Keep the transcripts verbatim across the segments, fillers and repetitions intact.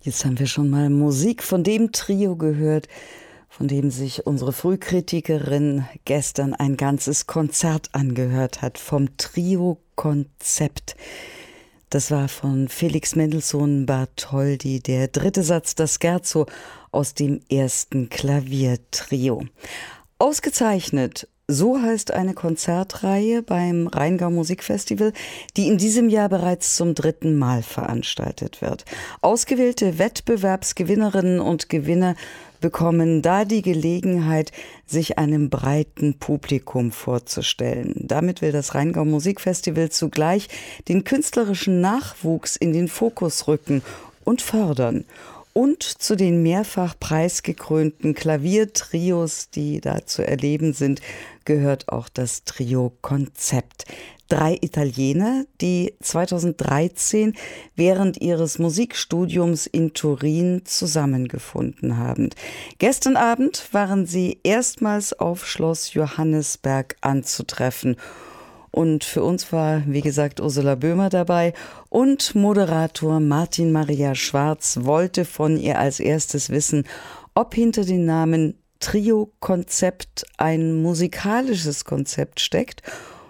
Jetzt haben wir schon mal Musik von dem Trio gehört, von dem sich unsere Frühkritikerin gestern ein ganzes Konzert angehört hat, vom Trio Konzept. Das war von Felix Mendelssohn Bartholdy, der dritte Satz, das Scherzo aus dem ersten Klaviertrio. Ausgezeichnet, so heißt eine Konzertreihe beim Rheingau Musikfestival, die in diesem Jahr bereits zum dritten Mal veranstaltet wird. Ausgewählte Wettbewerbsgewinnerinnen und Gewinner bekommen da die Gelegenheit, sich einem breiten Publikum vorzustellen. Damit will das Rheingau Musikfestival zugleich den künstlerischen Nachwuchs in den Fokus rücken und fördern. Und zu den mehrfach preisgekrönten Klaviertrios, die da zu erleben sind, gehört auch das Trio Konzept. Drei Italiener, die zweitausenddreizehn während ihres Musikstudiums in Turin zusammengefunden haben. Gestern Abend waren sie erstmals auf Schloss Johannisberg anzutreffen. Und für uns war, wie gesagt, Ursula Böhmer dabei und Moderator Martin Maria Schwarz wollte von ihr als erstes wissen, ob hinter dem Namen Trio Konzept ein musikalisches Konzept steckt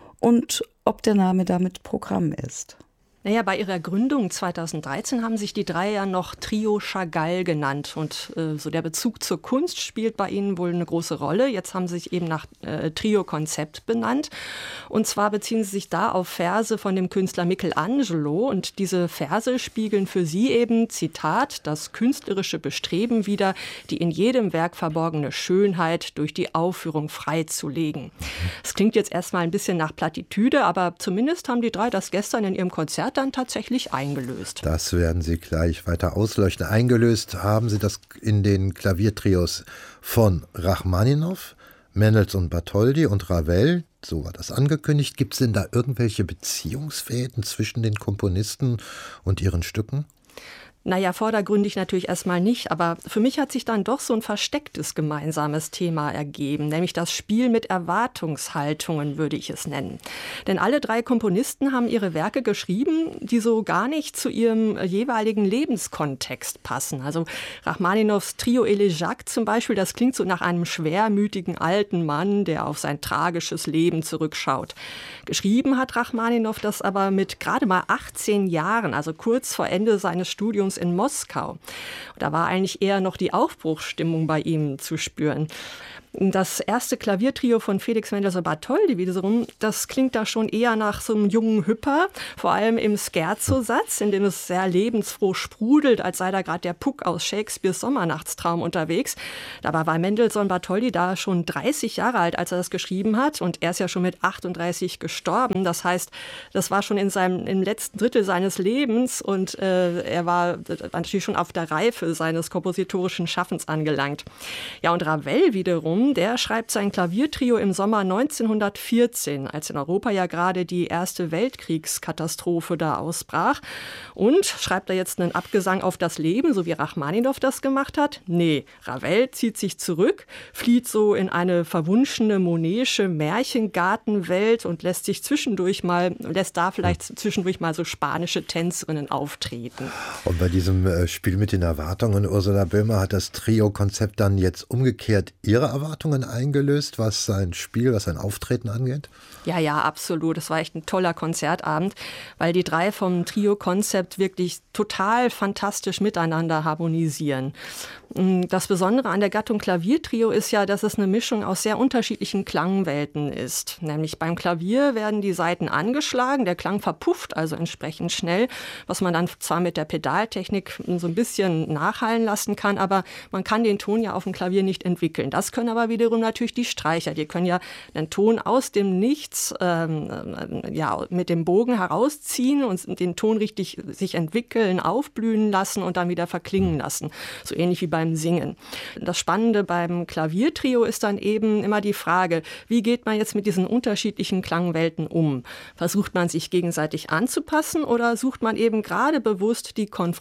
und ob der Name damit Programm ist. Naja, bei ihrer Gründung zweitausenddreizehn haben sich die drei ja noch Trio Chagall genannt. Und äh, so der Bezug zur Kunst spielt bei ihnen wohl eine große Rolle. Jetzt haben sie sich eben nach äh, Trio Konzept benannt. Und zwar beziehen sie sich da auf Verse von dem Künstler Michelangelo. Und diese Verse spiegeln für sie eben, Zitat, das künstlerische Bestreben wider, die in jedem Werk verborgene Schönheit durch die Aufführung freizulegen. Das klingt jetzt erstmal ein bisschen nach Plattitüde, aber zumindest haben die drei das gestern in ihrem Konzert dann tatsächlich eingelöst. Das werden Sie gleich weiter ausleuchten. Eingelöst haben Sie das in den Klaviertrios von Rachmaninow, Mendelssohn Bartholdy und Ravel. So war das angekündigt. Gibt es denn da irgendwelche Beziehungsfäden zwischen den Komponisten und ihren Stücken? Naja, vordergründig natürlich erstmal nicht, aber für mich hat sich dann doch so ein verstecktes gemeinsames Thema ergeben, nämlich das Spiel mit Erwartungshaltungen, würde ich es nennen. Denn alle drei Komponisten haben ihre Werke geschrieben, die so gar nicht zu ihrem jeweiligen Lebenskontext passen. Also Rachmaninows Trio Elegiac zum Beispiel, das klingt so nach einem schwermütigen alten Mann, der auf sein tragisches Leben zurückschaut. Geschrieben hat Rachmaninow das aber mit gerade mal achtzehn Jahren, also kurz vor Ende seines Studiums in Moskau. Da war eigentlich eher noch die Aufbruchsstimmung bei ihm zu spüren. Das erste Klaviertrio von Felix Mendelssohn Bartholdy wiederum, das klingt da schon eher nach so einem jungen Hüpper, vor allem im Scherzo-Satz, in dem es sehr lebensfroh sprudelt, als sei da gerade der Puck aus Shakespeares Sommernachtstraum unterwegs. Dabei war Mendelssohn Bartholdy da schon dreißig Jahre alt, als er das geschrieben hat, und er ist ja schon mit achtunddreißig gestorben. Das heißt, das war schon in seinem, im letzten Drittel seines Lebens und äh, er war natürlich schon auf der Reife seines kompositorischen Schaffens angelangt. Ja, und Ravel wiederum, der schreibt sein Klaviertrio im Sommer neunzehnhundertvierzehn, als in Europa ja gerade die erste Weltkriegskatastrophe da ausbrach. Und schreibt er jetzt einen Abgesang auf das Leben, so wie Rachmaninow das gemacht hat? Nee, Ravel zieht sich zurück, flieht so in eine verwunschene monetische Märchengartenwelt und lässt sich zwischendurch mal, lässt da vielleicht zwischendurch mal so spanische Tänzerinnen auftreten. Und bei diesem Spiel mit den Erwartungen, Ursula Böhmer, hat das Trio-Konzept dann jetzt umgekehrt Ihre Erwartungen eingelöst, was sein Spiel, was sein Auftreten angeht? Ja, ja, absolut. Es war echt ein toller Konzertabend, weil die drei vom Trio-Konzept wirklich total fantastisch miteinander harmonisieren. Das Besondere an der Gattung Klaviertrio ist ja, dass es eine Mischung aus sehr unterschiedlichen Klangwelten ist. Nämlich beim Klavier werden die Saiten angeschlagen, der Klang verpufft also entsprechend schnell, was man dann zwar mit der Pedaltechnik so ein bisschen nachhallen lassen kann, aber man kann den Ton ja auf dem Klavier nicht entwickeln. Das können aber wiederum natürlich die Streicher. Die können ja einen Ton aus dem Nichts ähm, ja, mit dem Bogen herausziehen und den Ton richtig sich entwickeln, aufblühen lassen und dann wieder verklingen lassen. So ähnlich wie beim Singen. Das Spannende beim Klaviertrio ist dann eben immer die Frage, wie geht man jetzt mit diesen unterschiedlichen Klangwelten um? Versucht man sich gegenseitig anzupassen oder sucht man eben gerade bewusst die Konfrontation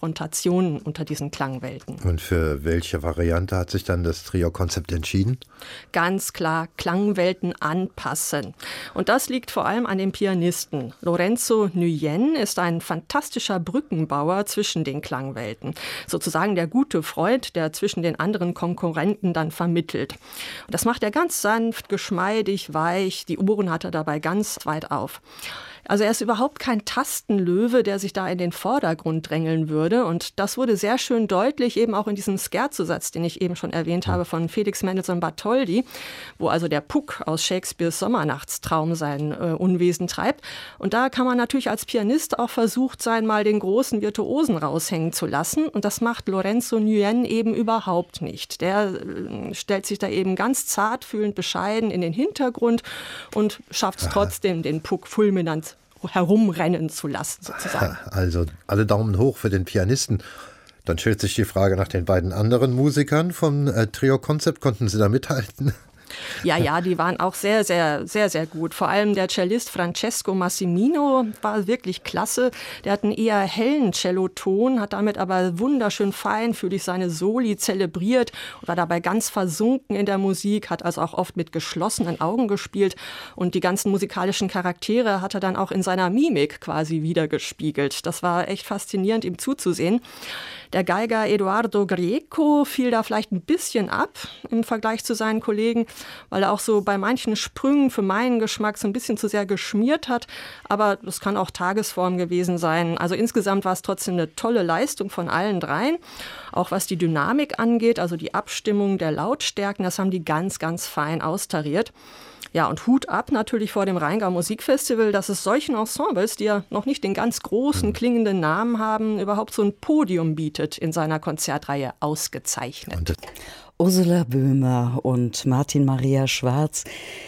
Konfrontationen unter diesen Klangwelten. Und für welche Variante hat sich dann das Trio-Konzept entschieden? Ganz klar, Klangwelten anpassen. Und das liegt vor allem an dem Pianisten. Lorenzo Nguyen ist ein fantastischer Brückenbauer zwischen den Klangwelten. Sozusagen der gute Freund, der zwischen den anderen Konkurrenten dann vermittelt. Und das macht er ganz sanft, geschmeidig, weich. Die Ohren hat er dabei ganz weit auf. Also er ist überhaupt kein Tastenlöwe, der sich da in den Vordergrund drängeln würde. Und das wurde sehr schön deutlich, eben auch in diesem Scherzo-Satz, den ich eben schon erwähnt habe, von Felix Mendelssohn Bartholdy, wo also der Puck aus Shakespeares Sommernachtstraum sein äh, Unwesen treibt. Und da kann man natürlich als Pianist auch versucht sein, mal den großen Virtuosen raushängen zu lassen. Und das macht Lorenzo Nguyen eben überhaupt nicht. Der äh, stellt sich da eben ganz zartfühlend, bescheiden in den Hintergrund und schafft es trotzdem, den Puck fulminant herumrennen zu lassen, sozusagen. Also alle Daumen hoch für den Pianisten. Dann stellt sich die Frage nach den beiden anderen Musikern vom äh, Trio-Konzept. Konnten Sie da mithalten? Ja, ja, die waren auch sehr, sehr, sehr, sehr gut. Vor allem der Cellist Francesco Massimino war wirklich klasse. Der hat einen eher hellen Celloton, hat damit aber wunderschön feinfühlig seine Soli zelebriert und war dabei ganz versunken in der Musik, hat also auch oft mit geschlossenen Augen gespielt. Und die ganzen musikalischen Charaktere hat er dann auch in seiner Mimik quasi wiedergespiegelt. Das war echt faszinierend, ihm zuzusehen. Der Geiger Eduardo Grieco fiel da vielleicht ein bisschen ab im Vergleich zu seinen Kollegen, weil er auch so bei manchen Sprüngen für meinen Geschmack so ein bisschen zu sehr geschmiert hat. Aber das kann auch Tagesform gewesen sein. Also insgesamt war es trotzdem eine tolle Leistung von allen dreien. Auch was die Dynamik angeht, also die Abstimmung der Lautstärken, das haben die ganz, ganz fein austariert. Ja, und Hut ab natürlich vor dem Rheingau Musikfestival, dass es solchen Ensembles, die ja noch nicht den ganz großen klingenden Namen haben, überhaupt so ein Podium bietet in seiner Konzertreihe. Ausgezeichnet. Ursula Böhmer und Martin Maria Schwarz.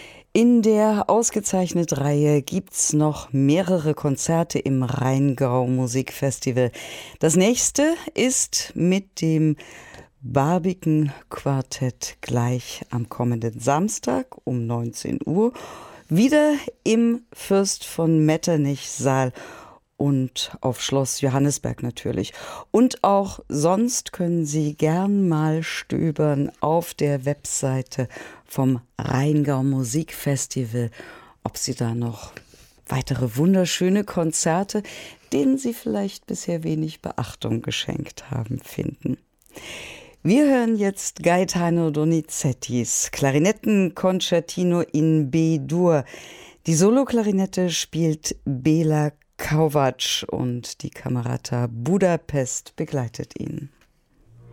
In der Ausgezeichnet-Reihe gibt's noch mehrere Konzerte im Rheingau Musikfestival. Das nächste ist mit dem Barbiken Quartett gleich am kommenden Samstag um neunzehn Uhr. Wieder im Fürst von Metternich-Saal und auf Schloss Johannisberg natürlich. Und auch sonst können Sie gern mal stöbern auf der Webseite vom Rheingau Musikfestival, ob Sie da noch weitere wunderschöne Konzerte, denen Sie vielleicht bisher wenig Beachtung geschenkt haben, finden. Wir hören jetzt Gaetano Donizettis Klarinettenkonzertino in B-Dur. Die Soloklarinette spielt Bela Kovac und die Camerata Budapest begleitet ihn.